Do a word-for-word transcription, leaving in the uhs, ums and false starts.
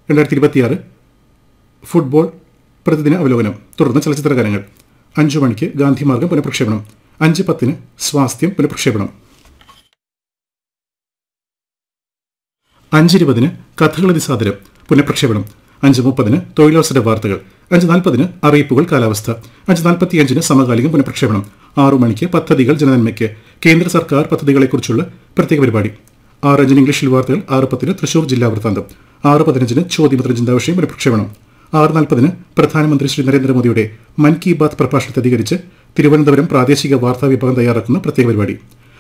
രണ്ടായിരത്തി ഇരുപത്തിയാറ് ഫുട്ബോൾ പ്രതിദിന അവലോകനം. തുടർന്ന് ചലച്ചിത്ര ഗാനങ്ങൾ. അഞ്ചു മണിക്ക് ഗാന്ധിമാർഗം പുനഃപ്രക്ഷേപണം. അഞ്ച് പത്തിന് സ്വാസ്ഥ്യം പുനഃപ്രക്ഷേപണം. അഞ്ചിരുപതിന് കഥകളി സാദരം പുനഃപ്രക്ഷേപണം. അഞ്ച് മുപ്പതിന് തൊഴിലവസര വാർത്തകൾ. അഞ്ച് നാൽപ്പതിന് അറിയിപ്പുകൾ കാലാവസ്ഥ. അഞ്ച് നാൽപ്പത്തിയഞ്ചിന് സമകാലികം പുനഃപ്രക്ഷേപണം. ആറു മണിക്ക് പദ്ധതികൾ ജനനന്മയ്ക്ക് കേന്ദ്ര സർക്കാർ പദ്ധതികളെക്കുറിച്ചുള്ള പ്രത്യേക പരിപാടി. ആറ് അഞ്ചിന് ഇംഗ്ലീഷിൽ വാർത്തകൾ. ആറ് പത്തിന് തൃശൂർ ജില്ലാ വൃത്താന്തം. ആറ് പതിനഞ്ചിന് ചോദ്യപത്ര ചിന്താവിഷയം പുനഃപ്രക്ഷേപണം. ആറ് നാൽപ്പതിന് പ്രധാനമന്ത്രി ശ്രീ നരേന്ദ്രമോദിയുടെ മൻ കി ബാത്ത് പ്രഭാഷണത്തെ അധികരിച്ച് തിരുവനന്തപുരം പ്രാദേശിക വാർത്താ വിഭാഗം തയ്യാറാക്കുന്ന പ്രത്യേക പരിപാടി.